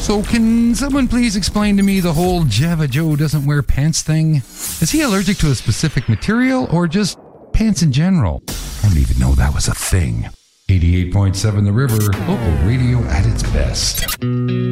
So can someone please explain to me the whole Java Joe doesn't wear pants thing? Is he allergic to a specific material or just pants in general? I didn't even know that was a thing. 88.7 The River, local radio at its best.